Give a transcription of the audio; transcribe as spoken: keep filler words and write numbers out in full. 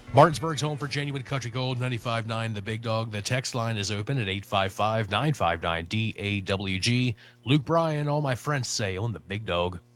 Martinsburg's home for genuine country gold, ninety-five point nine The Big Dog. The text line is open at eight five five, nine five nine, D A W G. Luke Bryan, all my friends say, on The Big Dog.